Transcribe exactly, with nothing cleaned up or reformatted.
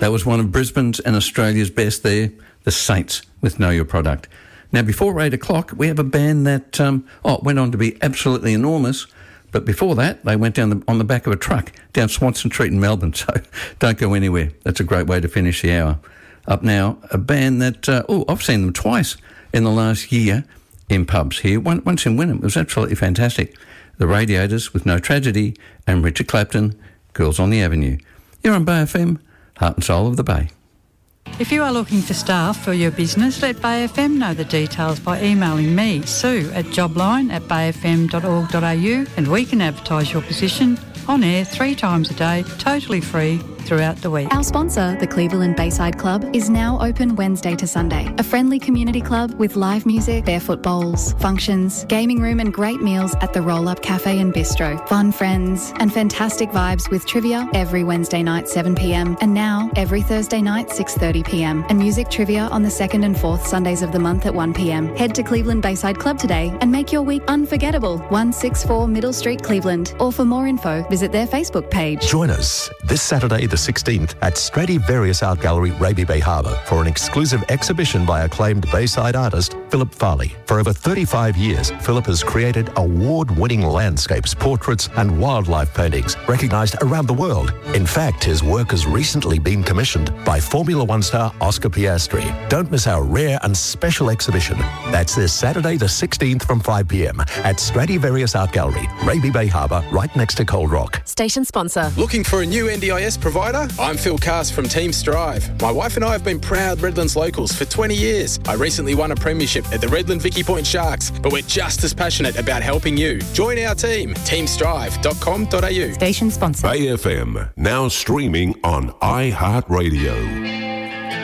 That was one of Brisbane's and Australia's best there, the Saints, with Know Your Product. Now, before eight o'clock, we have a band that um, oh, went on to be absolutely enormous, but before that, they went down the, on the back of a truck down Swanston Street in Melbourne, so don't go anywhere. That's a great way to finish the hour. Up now, a band that, uh, oh, I've seen them twice in the last year in pubs here, one, once in Wynnum. It was absolutely fantastic. The Radiators with No Tragedy and Richard Clapton, Girls on the Avenue. You're on Bay F M, heart and soul of the Bay. If you are looking for staff for your business, let Bay F M know the details by emailing me, Sue, at jobline at bay f m dot org dot a u, and we can advertise your position on air three times a day, totally free, throughout the week. Our sponsor, the Cleveland Bayside Club, is now open Wednesday to Sunday. A friendly community club with live music, barefoot bowls, functions, gaming room and great meals at the Roll Up Cafe and Bistro. Fun friends and fantastic vibes with trivia every Wednesday night seven p m and now every Thursday night six thirty p m and music trivia on the second and fourth Sundays of the month at one p m. Head to Cleveland Bayside Club today and make your week unforgettable. one sixty-four Middle Street, Cleveland. Or for more info, visit their Facebook page. Join us this Saturday the sixteenth at Stradivarius Art Gallery, Raby Bay Harbour for an exclusive exhibition by acclaimed Bayside artist Philip Farley. For over thirty-five years, Philip has created award-winning landscapes, portraits and wildlife paintings recognised around the world. In fact, his work has recently been commissioned by Formula One star Oscar Piastri. Don't miss our rare and special exhibition. That's this Saturday the sixteenth from five p m at Stradivarius Art Gallery, Raby Bay Harbour, right next to Cold Rock. Station sponsor. Looking for a new N D I S provider? I'm Phil Cast from Team Strive. My wife and I have been proud Redlands locals for twenty years. I recently won a premiership at the Redland Vicky Point Sharks, but we're just as passionate about helping you. Join our team, team strive dot com dot a u. Station sponsor. Bay F M, now streaming on iHeartRadio.